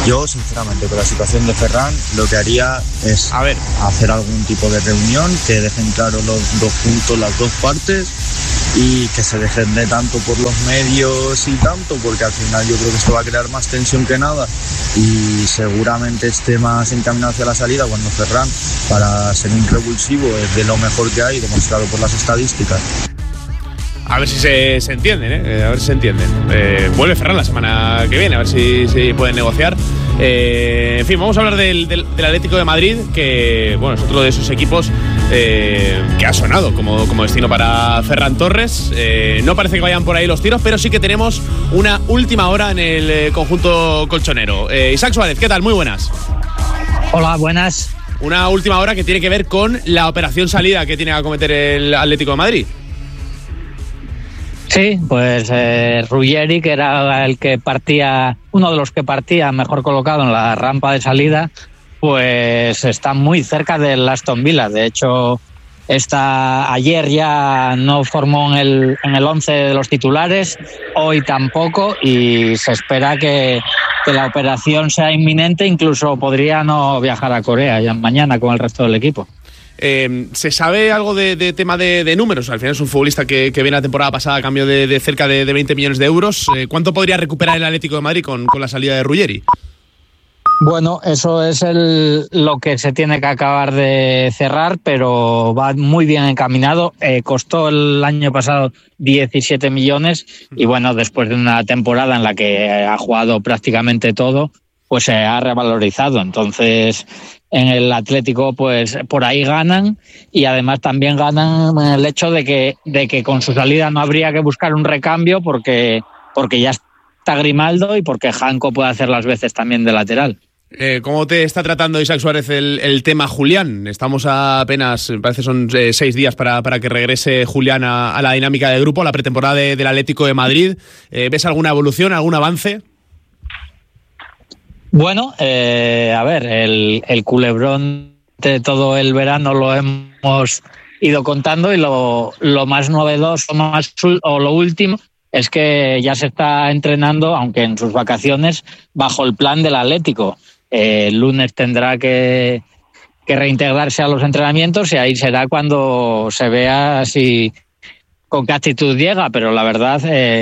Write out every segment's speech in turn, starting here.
Yo, sinceramente, con la situación de Ferran, lo que haría es hacer algún tipo de reunión, que dejen claro los dos puntos, las dos partes, y que se dejen de tanto por los medios y tanto, porque al final yo creo que esto va a crear más tensión que nada, y seguramente esté más encaminado hacia la salida cuando Ferran, para ser un revulsivo, es de lo mejor que hay, demostrado por las estadísticas. A ver si se entienden, a ver si se entienden. Vuelve Ferran la semana que viene, a ver si pueden negociar. En fin, vamos a hablar del Atlético de Madrid, que bueno, es otro de esos equipos que ha sonado como destino para Ferran Torres. No parece que vayan por ahí los tiros, pero sí que tenemos una última hora en el conjunto colchonero. Isaac Suárez, ¿qué tal? Muy buenas. Hola, buenas. Una última hora que tiene que ver con la operación salida que tiene que acometer el Atlético de Madrid. Sí, pues Ruggeri, que era el que partía, uno de los que partía mejor colocado en la rampa de salida, pues está muy cerca del Aston Villa. De hecho, ayer ya no formó en el 11 de los titulares, hoy tampoco, y se espera que la operación sea inminente. Incluso podría no viajar a Corea ya mañana con el resto del equipo. ¿Se sabe algo de tema de números? Al final es un futbolista que viene la temporada pasada a cambio de cerca de 20 millones de euros. ¿Cuánto podría recuperar el Atlético de Madrid con la salida de Ruggeri? Bueno, eso es lo que se tiene que acabar de cerrar, pero va muy bien encaminado. Costó el año pasado 17 millones y bueno, después de una temporada en la que ha jugado prácticamente todo, pues se ha revalorizado. Entonces, en el Atlético, pues por ahí ganan, y además también ganan el hecho de que con su salida no habría que buscar un recambio porque ya está Grimaldo y porque Janko puede hacer las veces también de lateral. ¿Cómo te está tratando, Isaac Suárez, el tema Julián? Estamos a apenas, me parece son 6 días para que regrese Julián a la dinámica del grupo, a la pretemporada del Atlético de Madrid. ¿Ves alguna evolución, algún avance? Bueno, a ver, el culebrón de todo el verano lo hemos ido contando, y lo más novedoso o lo último es que ya se está entrenando, aunque en sus vacaciones, bajo el plan del Atlético. El lunes tendrá que reintegrarse a los entrenamientos y ahí será cuando se vea si con qué actitud llega, pero la verdad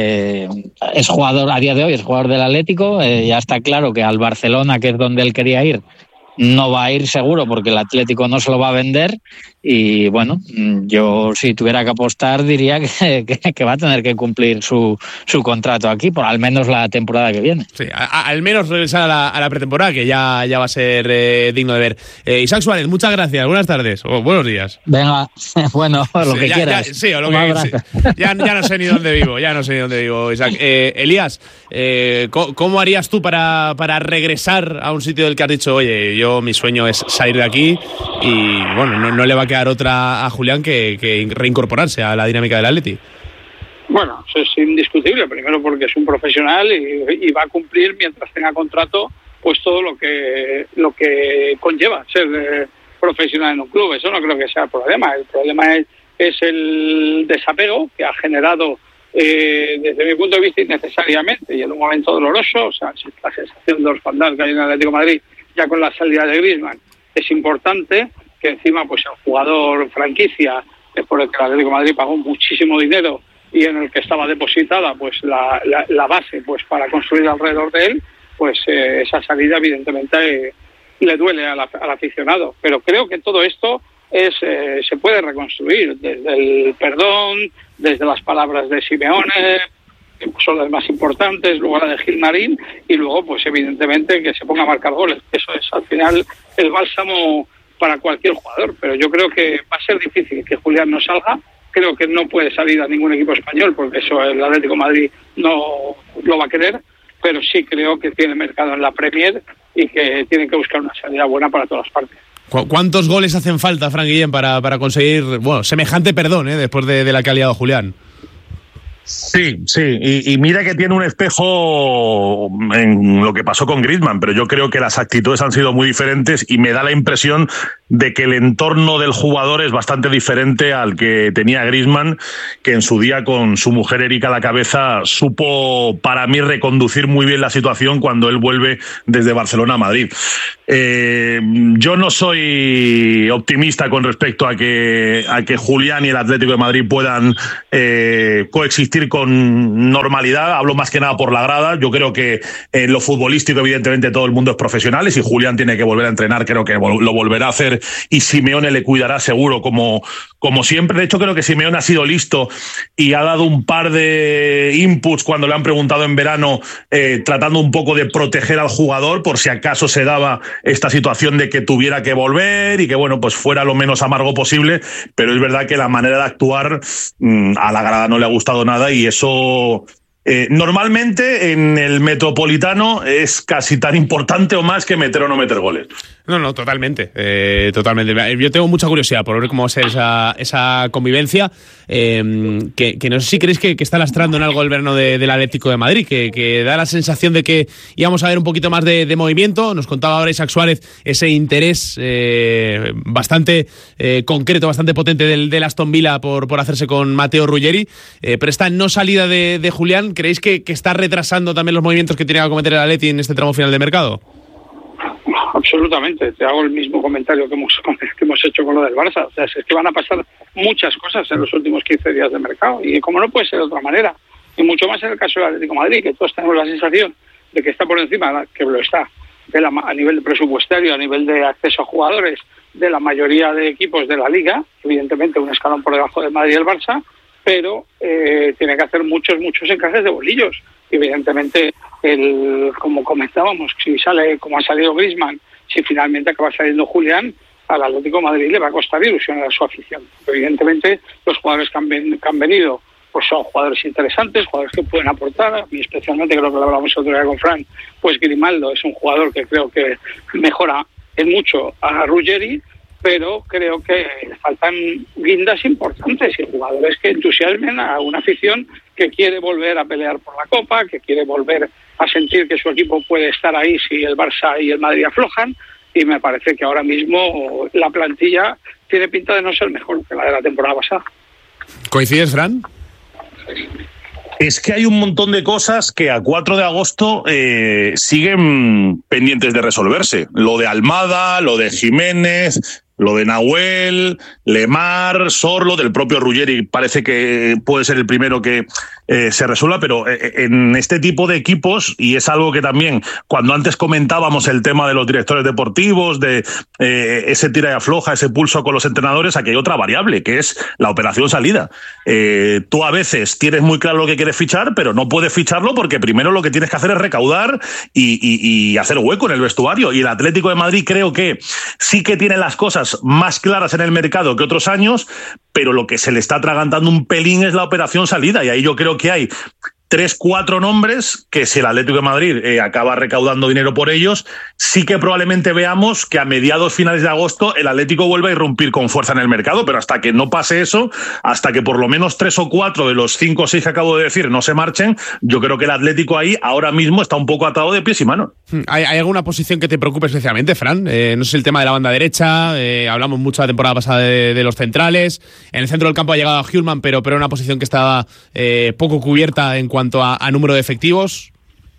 es jugador, a día de hoy es jugador del Atlético. Ya está claro que al Barcelona, que es donde él quería ir, no va a ir seguro porque el Atlético no se lo va a vender, y bueno, yo si tuviera que apostar diría que va a tener que cumplir su contrato aquí por al menos la temporada que viene. Sí, al menos regresar a la pretemporada, que ya va a ser digno de ver. Isaac Suárez, muchas gracias, buenas tardes o buenos días. Venga, bueno, lo que quieras. Sí, o lo que sí. Ya no sé ni dónde vivo, Isaac. Elías, ¿cómo harías tú para regresar a un sitio del que has dicho, oye, mi sueño es salir de aquí, y bueno, no le va a quedar otra a Julián que reincorporarse a la dinámica del Atleti? Bueno, eso es indiscutible, primero porque es un profesional y va a cumplir mientras tenga contrato pues todo lo que conlleva ser profesional en un club. Eso no creo que sea el problema. El problema es el desapego que ha generado desde mi punto de vista innecesariamente y en un momento doloroso. O sea, la sensación de orfandad que hay en el Atlético de Madrid ya con la salida de Griezmann es importante, que encima pues el jugador franquicia, por el que el Atlético de Madrid pagó muchísimo dinero y en el que estaba depositada pues la base pues para construir alrededor de él, pues esa salida evidentemente le duele al aficionado. Pero creo que todo esto se puede reconstruir desde el perdón, desde las palabras de Simeone, que son las más importantes, luego la de Gilmarín, y luego pues evidentemente que se ponga a marcar goles. Eso es al final el bálsamo para cualquier jugador, pero yo creo que va a ser difícil que Julián no salga. Creo que no puede salir a ningún equipo español porque eso el Atlético de Madrid no lo va a querer, pero sí creo que tiene mercado en la Premier y que tienen que buscar una salida buena para todas las partes. ¿Cuántos goles hacen falta, Fran Guillén, para conseguir semejante perdón después de la que ha liado Julián? Sí, y mira que tiene un espejo en lo que pasó con Griezmann, pero yo creo que las actitudes han sido muy diferentes y me da la impresión de que el entorno del jugador es bastante diferente al que tenía Griezmann, que en su día con su mujer Erika a la cabeza supo, para mí, reconducir muy bien la situación cuando él vuelve desde Barcelona a Madrid. Yo no soy optimista con respecto a que Julián y el Atlético de Madrid puedan coexistir con normalidad. Hablo más que nada por la grada. Yo creo que en lo futbolístico, evidentemente, todo el mundo es profesional, y si Julián tiene que volver a entrenar, creo que lo volverá a hacer, y Simeone le cuidará seguro como siempre. De hecho, creo que Simeone ha sido listo y ha dado un par de inputs cuando le han preguntado en verano, tratando un poco de proteger al jugador por si acaso se daba esta situación de que tuviera que volver y que, bueno, pues fuera lo menos amargo posible. Pero es verdad que la manera de actuar a la grada no le ha gustado nada, y eso normalmente en el Metropolitano es casi tan importante o más que meter o no meter goles. No, totalmente. Totalmente. Yo tengo mucha curiosidad por ver cómo va a ser esa convivencia, que no sé si creéis que está lastrando en algo el verano del Atlético de Madrid, que da la sensación de que íbamos a ver un poquito más de movimiento. Nos contaba ahora Isaac Suárez ese interés bastante concreto, bastante potente del Aston Villa por hacerse con Matteo Ruggeri, pero esta no salida de Julián, ¿creéis que está retrasando también los movimientos que tenía que cometer el Atleti en este tramo final de mercado? Absolutamente, te hago el mismo comentario que hemos hecho con lo del Barça. O sea, es que van a pasar muchas cosas en los últimos 15 días de mercado, y como no puede ser de otra manera, y mucho más en el caso del Atlético de Madrid, que todos tenemos la sensación de que está por encima, que lo está, a nivel de presupuestario, a nivel de acceso a jugadores, de la mayoría de equipos de la Liga, evidentemente un escalón por debajo del Madrid y el Barça, pero tiene que hacer muchos encajes de bolillos. Evidentemente, como comentábamos, si sale como ha salido Griezmann, si finalmente acaba saliendo Julián, al Atlético de Madrid le va a costar ilusionar a su afición. Evidentemente, los jugadores que han venido pues son jugadores interesantes, jugadores que pueden aportar, y especialmente, creo que lo hablamos el otro día con Fran, pues Grimaldo es un jugador que creo que mejora en mucho a Ruggeri, pero creo que faltan guindas importantes y jugadores que entusiasmen a una afición que quiere volver a pelear por la Copa, que quiere volver a sentir que su equipo puede estar ahí si el Barça y el Madrid aflojan, y me parece que ahora mismo la plantilla tiene pinta de no ser mejor que la de la temporada pasada. ¿Coincides, Fran? Es que hay un montón de cosas que a 4 de agosto siguen pendientes de resolverse. Lo de Almada, lo de Jiménez, lo de Nahuel, Lemar, Sorlo, del propio Ruggeri parece que puede ser el primero que se resuelva, pero en este tipo de equipos, y es algo que también, cuando antes comentábamos el tema de los directores deportivos, de ese tira y afloja, ese pulso con los entrenadores, aquí hay otra variable, que es la operación salida. Tú a veces tienes muy claro lo que quieres fichar, pero no puedes ficharlo porque primero lo que tienes que hacer es recaudar y hacer hueco en el vestuario. Y el Atlético de Madrid creo que sí que tiene las cosas más claras en el mercado que otros años, pero lo que se le está atragantando un pelín es la operación salida, y ahí yo creo que hay 3-4 nombres que, si el Atlético de Madrid acaba recaudando dinero por ellos, sí que probablemente veamos que a mediados finales de agosto el Atlético vuelva a irrumpir con fuerza en el mercado, pero hasta que no pase eso, hasta que por lo menos 3 o 4 de los 5 o 6 que acabo de decir no se marchen, yo creo que el Atlético ahí ahora mismo está un poco atado de pies y manos. ¿Hay alguna posición que te preocupe especialmente, Fran? No sé, el tema de la banda derecha, hablamos mucho la temporada pasada de los centrales, en el centro del campo ha llegado a Hjulman, pero una posición que estaba poco cubierta en cuanto a número de efectivos.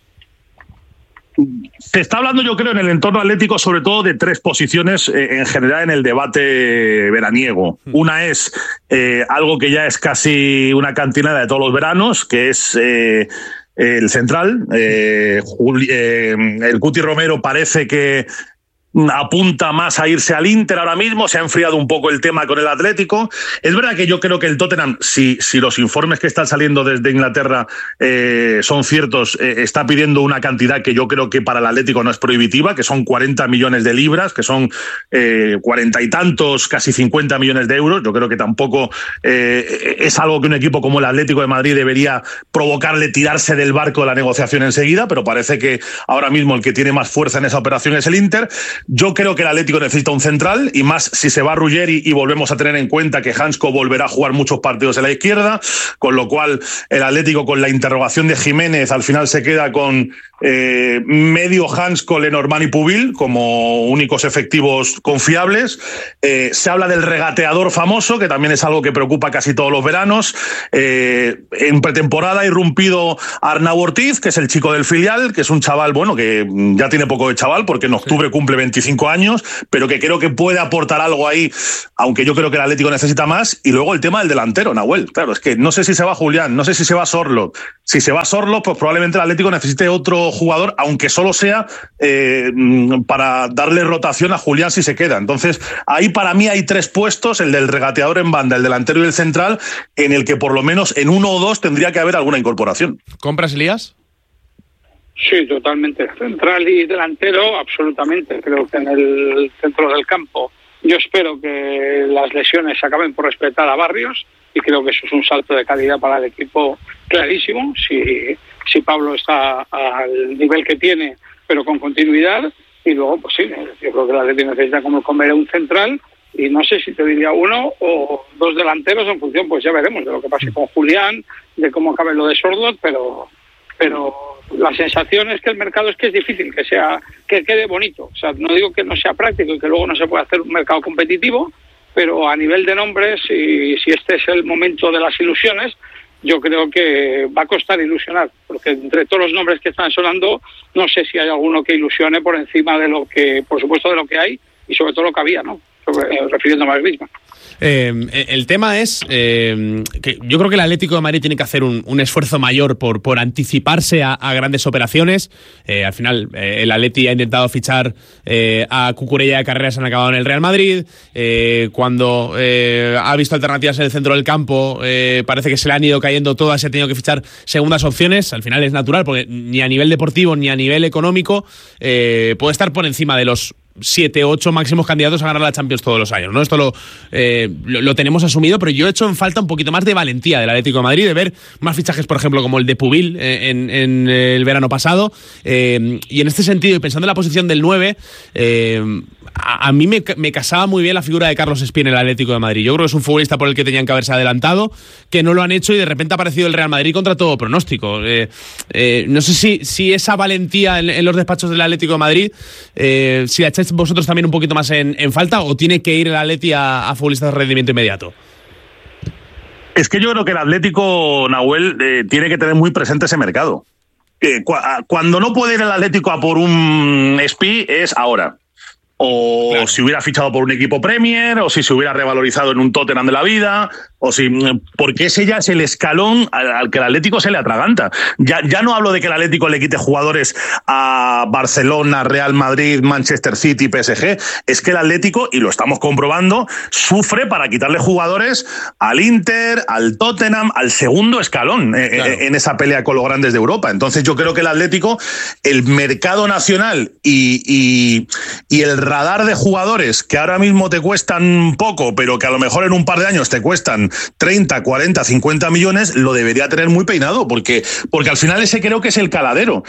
Se está hablando, yo creo, en el entorno atlético sobre todo de 3 posiciones en general en el debate veraniego. Una es algo que ya es casi una cantinada de todos los veranos, que es el central. El Cuti Romero parece que apunta más a irse al Inter ahora mismo, se ha enfriado un poco el tema con el Atlético. Es verdad que yo creo que el Tottenham, si los informes que están saliendo desde Inglaterra son ciertos, está pidiendo una cantidad que yo creo que para el Atlético no es prohibitiva, que son 40 millones de libras, que son 40 y tantos, casi 50 millones de euros. Yo creo que tampoco es algo que un equipo como el Atlético de Madrid debería provocarle tirarse del barco de la negociación enseguida, pero parece que ahora mismo el que tiene más fuerza en esa operación es el Inter. Yo creo que el Atlético necesita un central, y más si se va Ruggeri, y volvemos a tener en cuenta que Hansko volverá a jugar muchos partidos en la izquierda, con lo cual el Atlético, con la interrogación de Jiménez, al final se queda con medio Hansko, Lenormand y Pubil como únicos efectivos confiables. Se habla del regateador famoso, que también es algo que preocupa casi todos los veranos. En pretemporada ha irrumpido Arnau Ortiz, que es el chico del filial, que es un chaval, bueno, que ya tiene poco de chaval, porque en octubre cumple 25 años, pero que creo que puede aportar algo ahí, aunque yo creo que el Atlético necesita más. Y luego el tema del delantero, Nahuel. Claro, es que no sé si se va Julián, no sé si se va Sorloth. Si se va Sorloth, pues probablemente el Atlético necesite otro jugador, aunque solo sea para darle rotación a Julián si se queda. Entonces, ahí para mí hay 3 puestos, el del regateador en banda, el delantero y el central, en el que por lo menos en 1 o 2 tendría que haber alguna incorporación. ¿Compras, Elías? Sí, totalmente. Central y delantero, absolutamente. Creo que en el centro del campo yo espero que las lesiones acaben por respetar a Barrios, y creo que eso es un salto de calidad para el equipo clarísimo. Si Pablo está al nivel que tiene, pero con continuidad, y luego, pues sí, yo creo que el Atlético necesita como comer un central, y no sé si te diría 1 o 2 delanteros en función, pues ya veremos de lo que pase con Julián, de cómo acabe lo de Sorloth, pero la sensación es que el mercado es difícil que quede bonito. O sea, no digo que no sea práctico y que luego no se pueda hacer un mercado competitivo, pero a nivel de nombres, y si este es el momento de las ilusiones, yo creo que va a costar ilusionar, porque entre todos los nombres que están sonando, no sé si hay alguno que ilusione por encima de lo que, por supuesto, de lo que hay, y sobre todo lo que había, ¿no? Refiriéndome a Griezmann. El tema es que yo creo que el Atlético de Madrid tiene que hacer un esfuerzo mayor por anticiparse a grandes operaciones. Al final, el Atleti ha intentado fichar a Cucurella de Carreras, han acabado en el Real Madrid. Cuando ha visto alternativas en el centro del campo, parece que se le han ido cayendo todas, se ha tenido que fichar segundas opciones. Al final es natural, porque ni a nivel deportivo ni a nivel económico puede estar por encima de los 7 o 8 máximos candidatos a ganar la Champions todos los años, ¿no? Esto lo tenemos asumido, pero yo he hecho en falta un poquito más de valentía del Atlético de Madrid, de ver más fichajes, por ejemplo, como el de Pubil en el verano pasado. Y en este sentido, y pensando en la posición del 9, a mí me casaba muy bien la figura de Carlos Espí en el Atlético de Madrid. Yo creo que es un futbolista por el que tenían que haberse adelantado, que no lo han hecho, y de repente ha aparecido el Real Madrid contra todo pronóstico. No sé si esa valentía en los despachos del Atlético de Madrid, si la echáis vosotros también un poquito más en falta, o tiene que ir el Atleti a futbolistas de rendimiento inmediato. Es que yo creo que el Atlético, Nahuel, tiene que tener muy presente ese mercado. Cuando no puede ir el Atlético a por un Espí es ahora. O claro, si hubiera fichado por un equipo Premier, o si se hubiera revalorizado en un Tottenham de la vida, porque ese ya es el escalón al que el Atlético se le atraganta. Ya no hablo de que el Atlético le quite jugadores a Barcelona, Real Madrid, Manchester City, PSG. Es que el Atlético, y lo estamos comprobando, sufre para quitarle jugadores al Inter, al Tottenham, al segundo escalón, claro, en esa pelea con los grandes de Europa. Entonces yo creo que el Atlético, el mercado nacional y el radar de jugadores que ahora mismo te cuestan poco, pero que a lo mejor en un par de años te cuestan 30, 40, 50 millones, lo debería tener muy peinado, porque al final ese creo que es el caladero.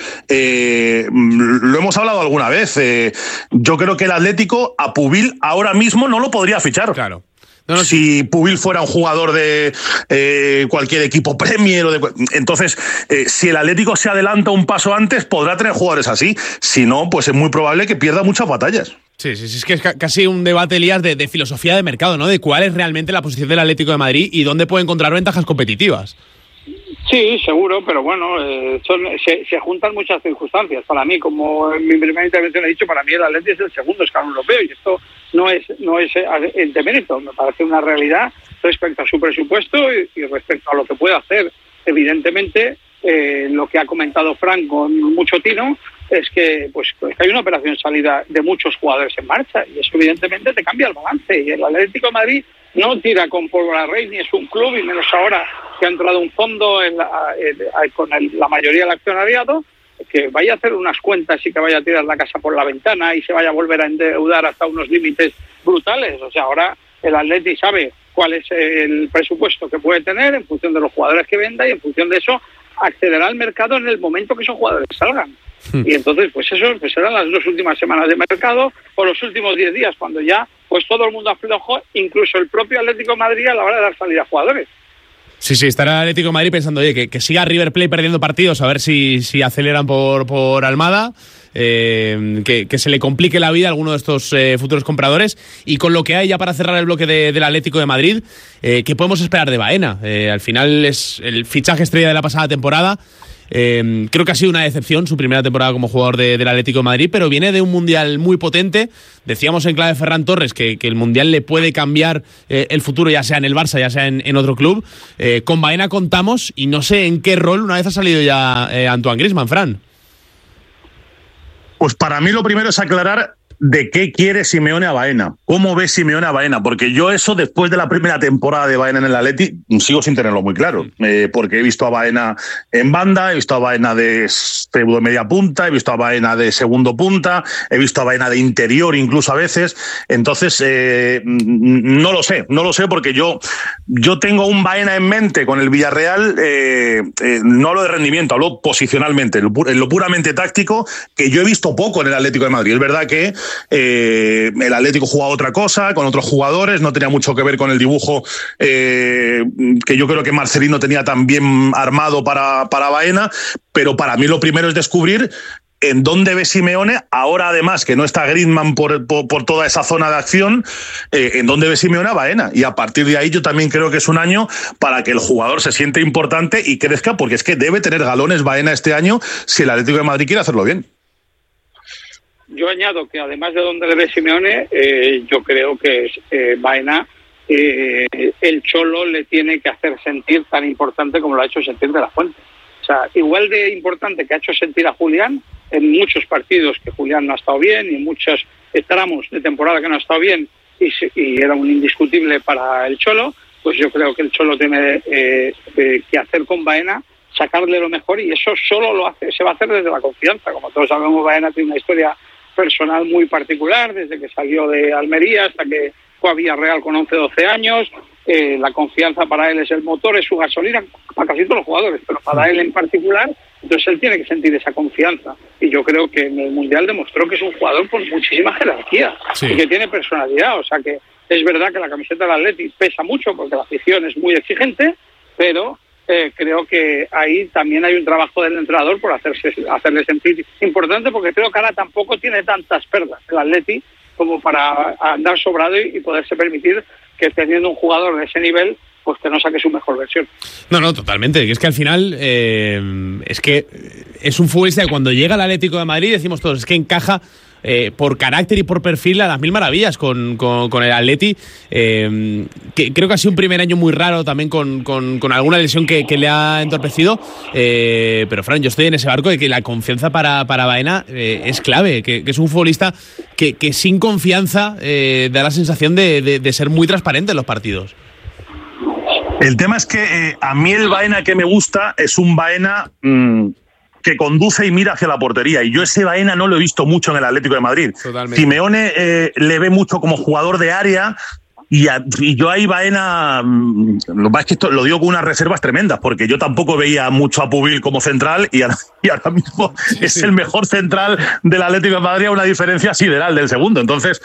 Lo hemos hablado alguna vez. Yo creo que el Atlético a Pubil ahora mismo no lo podría fichar. Claro. Si Pubil fuera un jugador de cualquier equipo Premier entonces, si el Atlético se adelanta un paso antes, podrá tener jugadores así. Si no, pues es muy probable que pierda muchas batallas. Sí, es que es casi un debate, Elías, de filosofía de mercado, ¿no? De cuál es realmente la posición del Atlético de Madrid y dónde puede encontrar ventajas competitivas. Sí, seguro, pero bueno, se juntan muchas circunstancias. Para mí, como en mi primera intervención he dicho, para mí el Atleti es el segundo escalón europeo, y esto no es el demérito, me parece una realidad respecto a su presupuesto y respecto a lo que puede hacer. Evidentemente, lo que ha comentado Frank con mucho tino es que hay una operación salida de muchos jugadores en marcha, y eso evidentemente te cambia el balance. Y el Atlético de Madrid no tira con pólvora rey, ni es un club, y menos ahora que ha entrado un fondo con la mayoría del accionariado, que vaya a hacer unas cuentas y que vaya a tirar la casa por la ventana y se vaya a volver a endeudar hasta unos límites brutales. O sea, ahora el Atleti sabe cuál es el presupuesto que puede tener en función de los jugadores que venda, y en función de eso accederá al mercado en el momento que esos jugadores salgan. Y entonces, pues eso pues serán las 2 últimas semanas de mercado o los últimos 10 días, cuando ya pues todo el mundo aflojó, incluso el propio Atlético de Madrid a la hora de dar salida a jugadores. Sí, estará el Atlético de Madrid pensando, oye, que siga River Plate perdiendo partidos, a ver si aceleran por Almada, que se le complique la vida a alguno de estos futuros compradores. Y con lo que hay ya para cerrar el bloque del Atlético de Madrid, ¿qué podemos esperar de Baena? Al final es el fichaje estrella de la pasada temporada. Creo que ha sido una decepción su primera temporada como jugador del Atlético de Madrid, pero viene de un Mundial muy potente. Decíamos en clave de Ferran Torres que el Mundial le puede cambiar el futuro, ya sea en el Barça, ya sea en otro club. Con Baena contamos, y no sé en qué rol una vez ha salido ya Antoine Griezmann, Fran. Pues para mí lo primero es aclarar de qué quiere Simeone a Baena. ¿Cómo ve Simeone a Baena? Porque yo eso, después de la primera temporada de Baena en el Atleti, sigo sin tenerlo muy claro. Porque he visto a Baena en banda, he visto a Baena de pseudo media punta, he visto a Baena de segundo punta, he visto a Baena de interior incluso a veces. Entonces, no lo sé porque yo tengo un Baena en mente con el Villarreal, no hablo de rendimiento, hablo posicionalmente, en lo puramente táctico, que yo he visto poco en el Atlético de Madrid. Es verdad que el Atlético jugaba otra cosa, con otros jugadores, no tenía mucho que ver con el dibujo que yo creo que Marcelino tenía tan bien armado para Baena, pero para mí lo primero es descubrir en dónde ve Simeone, ahora además que no está Griezmann por toda esa zona de acción, en dónde ve Simeone a Baena. Y a partir de ahí yo también creo que es un año para que el jugador se siente importante y crezca, porque es que debe tener galones Baena este año si el Atlético de Madrid quiere hacerlo bien. Yo añado que además de donde le ve Simeone, yo creo que Baena, el Cholo le tiene que hacer sentir tan importante como lo ha hecho sentir De La Fuente. O sea, igual de importante que ha hecho sentir a Julián en muchos partidos que Julián no ha estado bien y en muchos tramos de temporada que no ha estado bien y era un indiscutible para el Cholo, pues yo creo que el Cholo tiene que hacer con Baena, sacarle lo mejor, y eso solo se va a hacer desde la confianza. Como todos sabemos, Baena tiene una historia personal muy particular, desde que salió de Almería hasta que fue a Villarreal con 11-12 años. La confianza para él es el motor, es su gasolina, para casi todos los jugadores, pero para él en particular, entonces él tiene que sentir esa confianza. Y yo creo que en el Mundial demostró que es un jugador con muchísima jerarquía, sí, y que tiene personalidad. O sea que es verdad que la camiseta del Atleti pesa mucho porque la afición es muy exigente, pero creo que ahí también hay un trabajo del entrenador por hacerle sentir importante, porque creo que ahora tampoco tiene tantas perdas el Atleti como para andar sobrado y poderse permitir que, teniendo un jugador de ese nivel, pues que no saque su mejor versión. No, totalmente. Es que al final es que es un futbolista que cuando llega al Atlético de Madrid decimos todos, es que encaja por carácter y por perfil a las mil maravillas con el Atleti, que creo que ha sido un primer año muy raro también con alguna lesión que le ha entorpecido, pero Fran, yo estoy en ese barco de que la confianza para Baena es clave, que es un futbolista que sin confianza da la sensación de ser muy transparente en los partidos. El tema es que a mí el Baena que me gusta es un Baena que conduce y mira hacia la portería, y yo ese Baena no lo he visto mucho en el Atlético de Madrid. Totalmente. Simeone le ve mucho como jugador de área, y yo ahí Baena, lo que pasa es que esto lo digo con unas reservas tremendas, porque yo tampoco veía mucho a Pubil como central, y ahora mismo es el mejor central del Atlético de Madrid a una diferencia sideral del segundo. Entonces,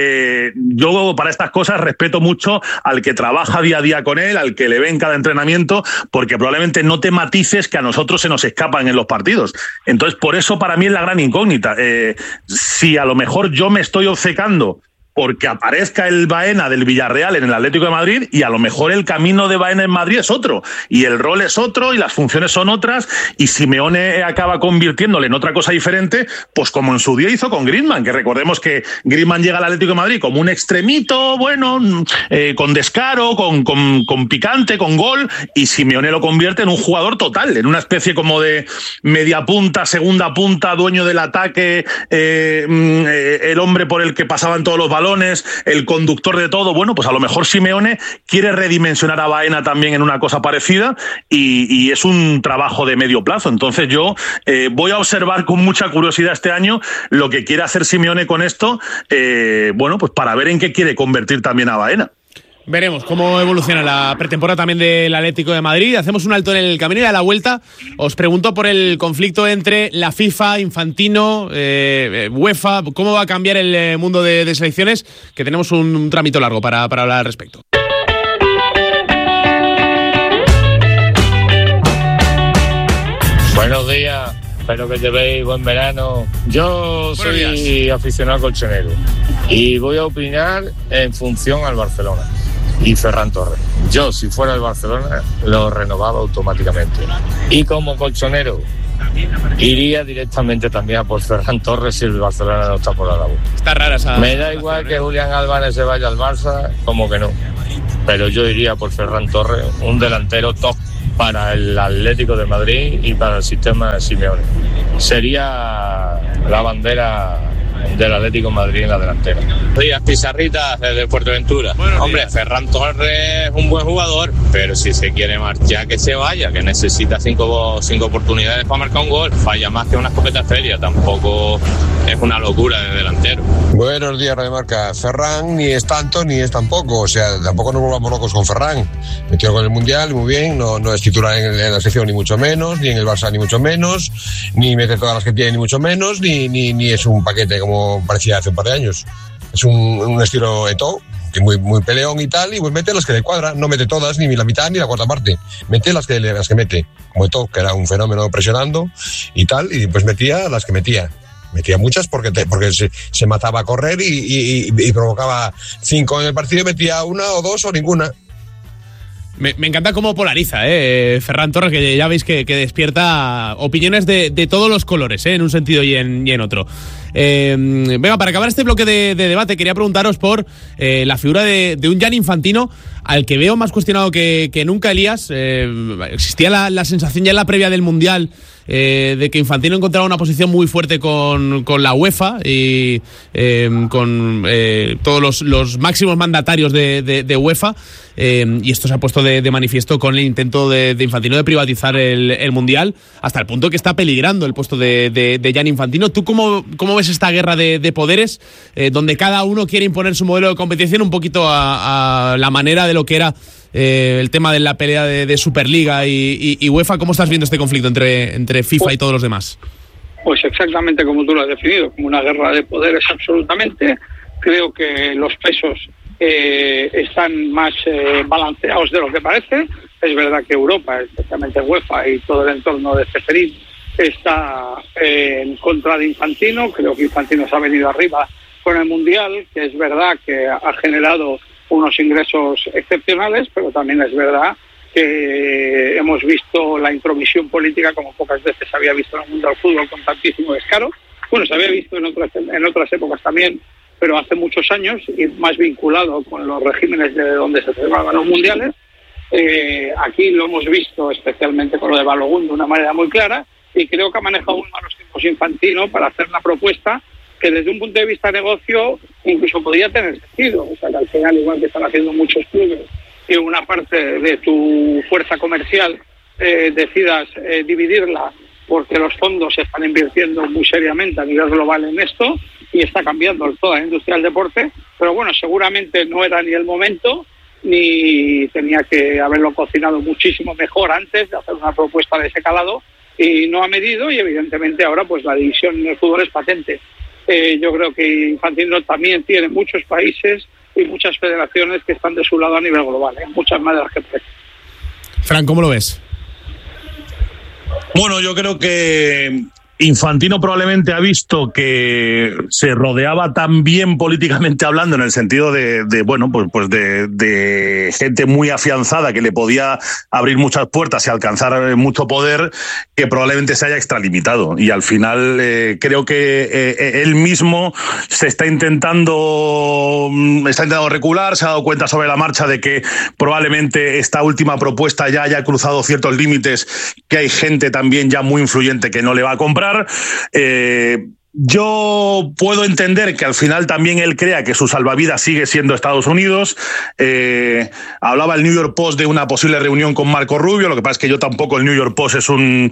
yo para estas cosas respeto mucho al que trabaja día a día con él, al que le ve en cada entrenamiento, porque probablemente no te matices que a nosotros se nos escapan en los partidos. Entonces, por eso para mí es la gran incógnita. Si a lo mejor yo me estoy obcecando porque aparezca el Baena del Villarreal en el Atlético de Madrid, y a lo mejor el camino de Baena en Madrid es otro, y el rol es otro, y las funciones son otras, y Simeone acaba convirtiéndole en otra cosa diferente, pues como en su día hizo con Griezmann, que recordemos que Griezmann llega al Atlético de Madrid como un extremito, bueno, con descaro, con picante, con gol, y Simeone lo convierte en un jugador total, en una especie como de media punta, segunda punta, dueño del ataque, el hombre por el que pasaban todos los balones, el conductor de todo. Bueno, pues a lo mejor Simeone quiere redimensionar a Baena también en una cosa parecida, y es un trabajo de medio plazo. Entonces yo voy a observar con mucha curiosidad este año lo que quiere hacer Simeone con esto, bueno, pues para ver en qué quiere convertir también a Baena. Veremos cómo evoluciona la pretemporada también del Atlético de Madrid. Hacemos un alto en el camino y a la vuelta os pregunto por el conflicto entre la FIFA, Infantino, UEFA. ¿Cómo va a cambiar el mundo de selecciones? Que tenemos un trámite largo para hablar al respecto. Buenos días, espero que llevéis buen verano. Yo soy aficionado colchonero y voy a opinar en función al Barcelona y Ferran Torres. Yo, si fuera el Barcelona, lo renovaba automáticamente. Y como colchonero, iría directamente también a por Ferran Torres si el Barcelona no está por la labor. Está rara esa. Me da igual que Julián Álvarez se vaya al Barça, como que no. Pero yo iría por Ferran Torres, un delantero top para el Atlético de Madrid y para el sistema de Simeone. Sería la bandera del Atlético de Madrid en la delantera. Buenos días, Pizarritas desde Fuerteventura. Hombre, Ferran Torres es un buen jugador, pero si se quiere marchar, que se vaya, que necesita cinco oportunidades para marcar un gol. Falla más que una escopeta feria, tampoco es una locura de delantero. Buenos días, Radio Marca. Ferran ni es tanto ni es tampoco, o sea, tampoco nos volvamos locos con Ferran. Metió con el Mundial, muy bien, no es titular en la selección ni mucho menos, ni en el Barça ni mucho menos, ni mete todas las que tiene ni mucho menos, ni es un paquete como parecía hace un par de años. Es un estilo Eto'o, que muy peleón y tal, y pues mete las que le cuadra, no mete todas, ni la mitad ni la cuarta parte, mete las que mete, como Eto'o, que era un fenómeno presionando y tal, y pues metía las que metía muchas porque se mataba a correr y provocaba 5 en el partido y metía 1 o 2 o ninguna. Me encanta cómo polariza, Ferran Torres, que ya veis que despierta opiniones de todos los colores, en un sentido y en otro. Venga, para acabar este bloque de debate, quería preguntaros por la figura de un Gianni Infantino, al que veo más cuestionado que nunca, Elías. Existía la sensación ya en la previa del Mundial de que Infantino encontraba una posición muy fuerte con la UEFA y con todos los máximos mandatarios de UEFA, y esto se ha puesto de manifiesto con el intento de Infantino de privatizar el Mundial, hasta el punto que está peligrando el puesto de Gianni Infantino. ¿Tú cómo ves esta guerra de poderes, donde cada uno quiere imponer su modelo de competición un poquito a la manera de lo que era el tema de la pelea de Superliga y UEFA? ¿Cómo estás viendo este conflicto entre FIFA y todos los demás? Pues exactamente como tú lo has definido, como una guerra de poderes absolutamente. Creo que los pesos están más balanceados de lo que parece. Es verdad que Europa, especialmente UEFA y todo el entorno de Ceferín, está en contra de Infantino. Creo que Infantino se ha venido arriba con el Mundial, que es verdad que ha generado unos ingresos excepcionales, pero también es verdad que hemos visto la intromisión política como pocas veces se había visto en el mundo del fútbol con tantísimo descaro. Bueno, se había visto en otras épocas también, pero hace muchos años y más vinculado con los regímenes de donde se celebraban los mundiales. Aquí lo hemos visto especialmente con lo de Balogun de una manera muy clara, y creo que ha manejado muy malos tiempos Infantino para hacer una propuesta que desde un punto de vista de negocio incluso podría tener sentido. O sea, que al final, igual que están haciendo muchos clubes, que una parte de tu fuerza comercial decidas dividirla porque los fondos se están invirtiendo muy seriamente a nivel global en esto y está cambiando toda la industria del deporte. Pero bueno, seguramente no era ni el momento, ni tenía que haberlo cocinado muchísimo mejor antes de hacer una propuesta de ese calado, y no ha medido, y evidentemente ahora pues la división en el fútbol es patente. Yo creo que Infantino también tiene muchos países y muchas federaciones que están de su lado a nivel global, muchas más de las que parece. Fran, ¿cómo lo ves? Bueno, yo creo que Infantino probablemente ha visto que se rodeaba tan bien políticamente hablando, en el sentido de gente muy afianzada que le podía abrir muchas puertas y alcanzar mucho poder, que probablemente se haya extralimitado. Y al final creo que él mismo está intentando recular, se ha dado cuenta sobre la marcha de que probablemente esta última propuesta ya haya cruzado ciertos límites, que hay gente también ya muy influyente que no le va a comprar. Yo puedo entender que al final también él crea que su salvavidas sigue siendo Estados Unidos. Hablaba el New York Post de una posible reunión con Marco Rubio. Lo que pasa es que yo tampoco, el New York Post es un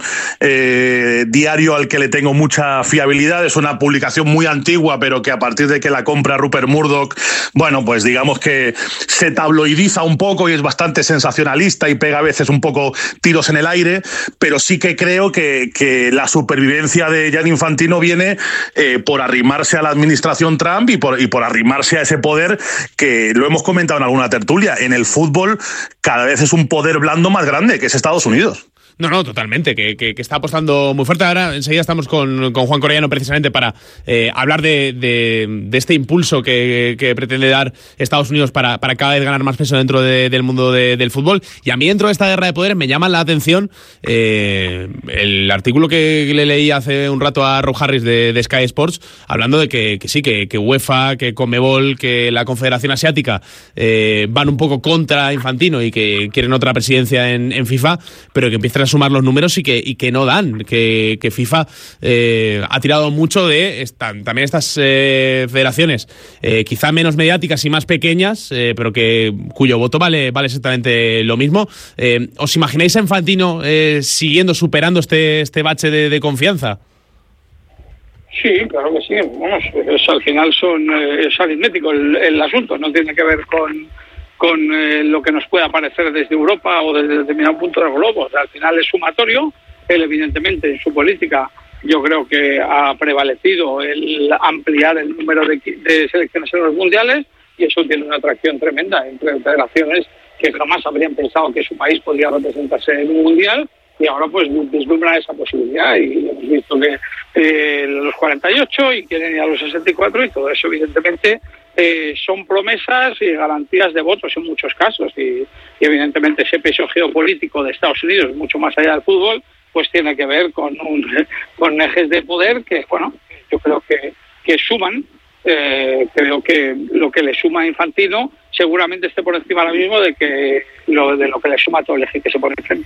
diario al que le tengo mucha fiabilidad. Es una publicación muy antigua, pero que a partir de que la compra Rupert Murdoch, bueno, pues digamos que se tabloidiza un poco y es bastante sensacionalista y pega a veces un poco tiros en el aire. Pero sí que creo que la supervivencia de Gianni Infantino viene por arrimarse a la administración Trump y por arrimarse a ese poder que lo hemos comentado en alguna tertulia. En el fútbol cada vez es un poder blando más grande, que es Estados Unidos. No, totalmente, que está apostando muy fuerte. Ahora enseguida estamos con Juan Corellano precisamente para hablar de este impulso que pretende dar Estados Unidos para cada vez ganar más peso dentro del mundo del fútbol. Y a mí dentro de esta guerra de poderes me llama la atención el artículo que le leí hace un rato a Rob Harris de Sky Sports, hablando de que UEFA, que Conmebol, que la Confederación Asiática van un poco contra Infantino y que quieren otra presidencia en FIFA, pero que empiezan a sumar los números y que no dan, que FIFA ha tirado mucho de también estas federaciones quizá menos mediáticas y más pequeñas, pero cuyo voto vale exactamente lo mismo. ¿Os imagináis a Infantino superando este bache de confianza? Sí, claro que sí. Vamos, al final es aritmético el asunto, no tiene que ver con lo que nos pueda parecer desde Europa o desde determinado punto del globo. O sea, al final es sumatorio. Él, evidentemente, en su política, yo creo que ha prevalecido el ampliar el número de selecciones en los mundiales, y eso tiene una atracción tremenda entre federaciones que jamás habrían pensado que su país podría representarse en un mundial, y ahora pues vislumbra esa posibilidad, y hemos visto que los 48 y quieren ir a los 64, y todo eso evidentemente son promesas y garantías de votos en muchos casos, y evidentemente ese peso geopolítico de Estados Unidos, mucho más allá del fútbol, pues tiene que ver con ejes de poder que, bueno, yo creo que suman. Creo que lo que le suma a Infantino seguramente esté por encima ahora mismo de lo que le suma a todo el eje que se pone enfrente.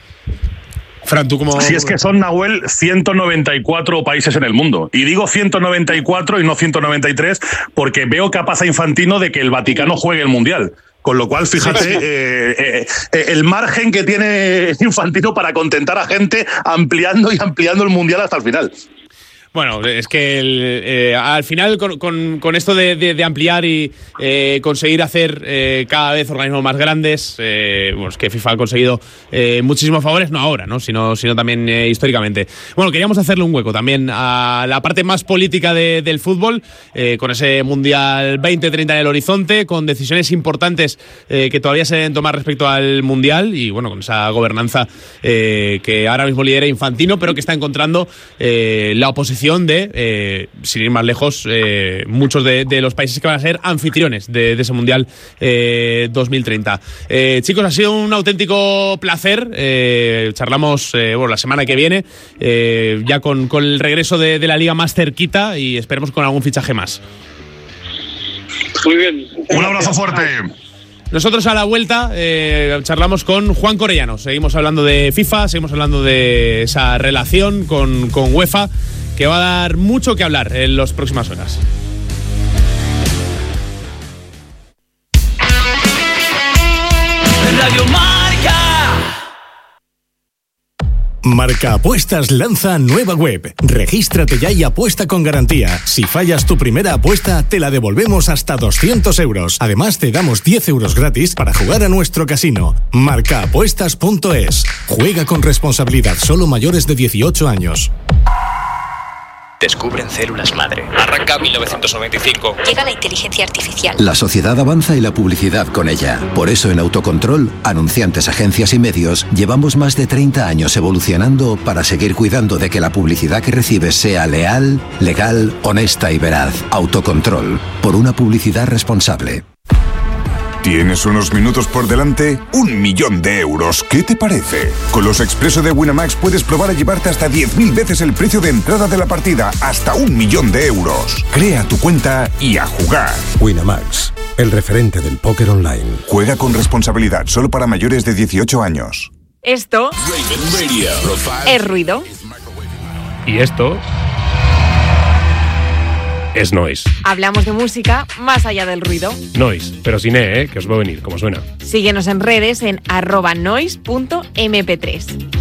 Fran, ¿tú cómo...? Si es que son, Nahuel, 194 países en el mundo. Y digo 194 y no 193 porque veo capaz a Infantino de que el Vaticano juegue el Mundial. Con lo cual, fíjate, el margen que tiene Infantino para contentar a gente ampliando el Mundial hasta el final. Bueno, es que al final con esto de ampliar y conseguir hacer cada vez organismos más grandes, es que FIFA ha conseguido muchísimos favores, no ahora, ¿no? sino también históricamente. Bueno, queríamos hacerle un hueco también a la parte más política del fútbol, con ese Mundial 2030 en el horizonte, con decisiones importantes que todavía se deben tomar respecto al Mundial, y bueno, con esa gobernanza que ahora mismo lidera Infantino, pero que está encontrando la oposición de, sin ir más lejos, muchos de los países que van a ser anfitriones de ese Mundial 2030. Chicos, ha sido un auténtico placer. Charlamos la semana que viene, ya con el regreso de la Liga más cerquita, y esperemos con algún fichaje más. Muy bien. Un abrazo fuerte. Nosotros a la vuelta charlamos con Juan Corellano. Seguimos hablando de FIFA, seguimos hablando de esa relación con UEFA, que va a dar mucho que hablar en las próximas horas. Radio Marca. Marca Apuestas lanza nueva web. Regístrate ya y apuesta con garantía. Si fallas tu primera apuesta, te la devolvemos hasta 200 euros. Además, te damos 10 euros gratis para jugar a nuestro casino. Marcaapuestas.es. Juega con responsabilidad. Solo mayores de 18 años. Descubren células madre. Arranca 1995. Llega la inteligencia artificial. La sociedad avanza y la publicidad con ella. Por eso en Autocontrol, anunciantes, agencias y medios, llevamos más de 30 años evolucionando para seguir cuidando de que la publicidad que recibes sea leal, legal, honesta y veraz. Autocontrol. Por una publicidad responsable. ¿Tienes unos minutos por delante? 1 millón de euros. ¿Qué te parece? Con los Expreso de Winamax puedes probar a llevarte hasta 10.000 veces el precio de entrada de la partida. Hasta 1 millón de euros. Crea tu cuenta y a jugar. Winamax, el referente del póker online. Juega con responsabilidad, solo para mayores de 18 años. Esto es ruido. Y esto es Noise. Hablamos de música más allá del ruido. Noise, pero sin que os va a venir, como suena. Síguenos en redes en @noise.mp3.